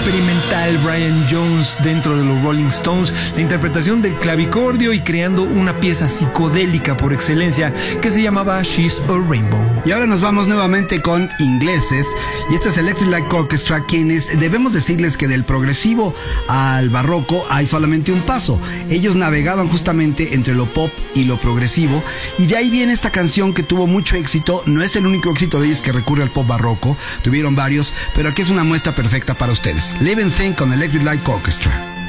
experimental Brian Jones dentro de los Rolling Stones, la interpretación del clavicordio y creando una pieza psicodélica por excelencia que se llamaba She's a Rainbow. Y ahora nos vamos nuevamente con ingleses, y este es Electric Light Orchestra, quienes debemos decirles que del progresivo al barroco hay solamente un paso. Ellos navegaban justamente entre lo pop y lo progresivo, y de ahí viene esta canción que tuvo mucho éxito. No es el único éxito de ellos que recurre al pop barroco, tuvieron varios, pero aquí es una muestra perfecta para ustedes. Live and Think con Electric Light Orchestra.